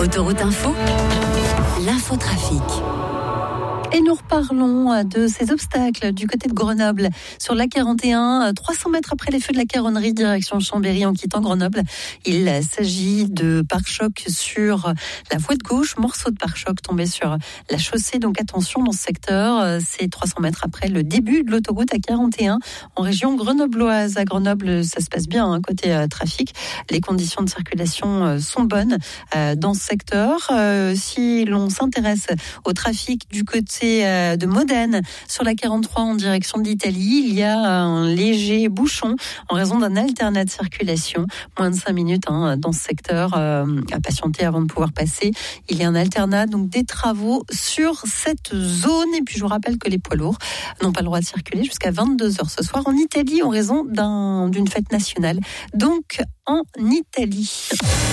Autoroute Info, l'infotrafic. Et nous reparlons de ces obstacles du côté de Grenoble sur l'A41, 300 mètres après les feux de la Caronnerie, direction Chambéry en quittant Grenoble. Il s'agit de pare-choc sur la voie de gauche, morceau de pare-choc tombé sur la chaussée. Donc attention dans ce secteur, c'est 300 mètres après le début de l'autoroute A41 en région grenobloise. À Grenoble, ça se passe bien côté trafic. Les conditions de circulation sont bonnes dans ce secteur. Si l'on s'intéresse au trafic du côté de Modène sur la 43 en direction de l'Italie, il y a un léger bouchon en raison d'un alternat de circulation. Moins de 5 minutes dans ce secteur à patienter avant de pouvoir passer. Il y a un alternat, donc des travaux sur cette zone. Et puis je vous rappelle que les poids lourds n'ont pas le droit de circuler jusqu'à 22h ce soir en Italie en raison d'une fête nationale. Donc en Italie.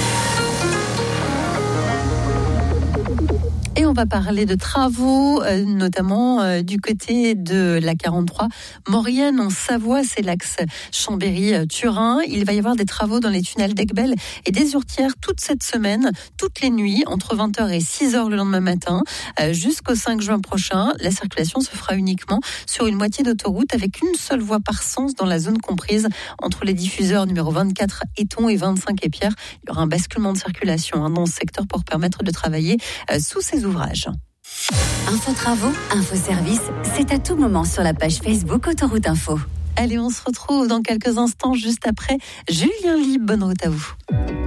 Et on va parler de travaux, notamment du côté de la 43 Maurienne en Savoie, c'est l'axe Chambéry-Turin. Il va y avoir des travaux dans les tunnels d'Aiguebelle et des Hurtières toute cette semaine, toutes les nuits, entre 20h et 6h le lendemain matin, jusqu'au 5 juin prochain. La circulation se fera uniquement sur une moitié d'autoroute avec une seule voie par sens dans la zone comprise entre les diffuseurs numéro 24 Éton et 25 Épierre. Il y aura un basculement de circulation dans ce secteur pour permettre de travailler sous ces ouvrages. Info-travaux, info-service, c'est à tout moment sur la page Facebook Autoroute Info. Allez, on se retrouve dans quelques instants juste après Julien Libre. Bonne route à vous.